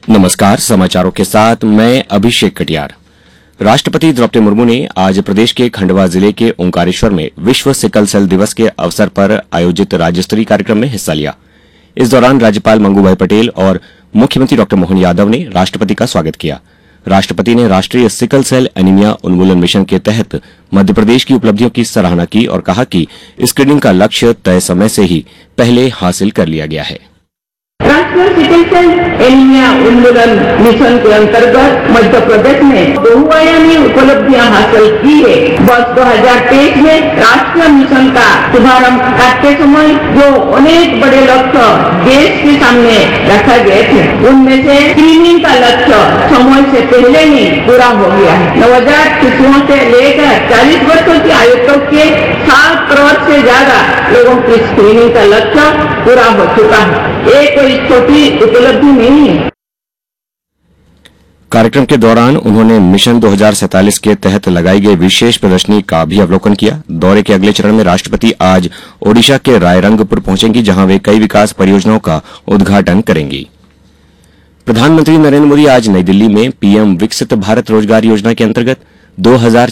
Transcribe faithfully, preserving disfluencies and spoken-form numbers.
नमस्कार, समाचारों के साथ मैं अभिषेक कटियार। राष्ट्रपति द्रौपदी मुर्मू ने आज प्रदेश के खंडवा जिले के ओंकारेश्वर में विश्व सिकल सेल दिवस के अवसर पर आयोजित राज्य स्तरीय कार्यक्रम में हिस्सा लिया। इस दौरान राज्यपाल मंगूभाई पटेल और मुख्यमंत्री डॉ मोहन यादव ने राष्ट्रपति का स्वागत किया। राष्ट्रपति ने राष्ट्रीय सिकल सेल एनीमिया उन्मूलन मिशन के तहत मध्य प्रदेश की उपलब्धियों की सराहना की और कहा कि स्क्रीनिंग का लक्ष्य तय समय से ही पहले हासिल कर लिया गया है। राष्ट्रीय सिकल सेल एनीमिया उन्मूलन मिशन के अंतर्गत मध्य प्रदेश ने बहुआयामी उपलब्धियां हासिल की है। वर्ष दो हजार तेईस में राष्ट्रीय मिशन का शुभारंभ करते समय जो अनेक बड़े लक्ष्य देश के सामने रखा गए थे, उनमें से स्क्रीनिंग का लक्ष्य समय से पहले ही पूरा हो गया है। नवजात शिशुओं से लेकर चालीस वर्षों की आयु तक के सात करोड़ से ज्यादा लोगों की स्क्रीनिंग का लक्ष्य पूरा हो चुका है। ये कोई छोटी उपलब्धि नहीं है। कार्यक्रम के दौरान उन्होंने मिशन दो हजार सैंतालीस के तहत लगाई गई विशेष प्रदर्शनी का भी अवलोकन किया। दौरे के अगले चरण में राष्ट्रपति आज ओडिशा के रायरंगपुर पहुंचेंगी, जहां वे कई विकास परियोजनाओं का उद्घाटन करेंगी। प्रधानमंत्री नरेंद्र मोदी आज नई दिल्ली में पीएम विकसित भारत रोजगार योजना के अंतर्गत दो हजार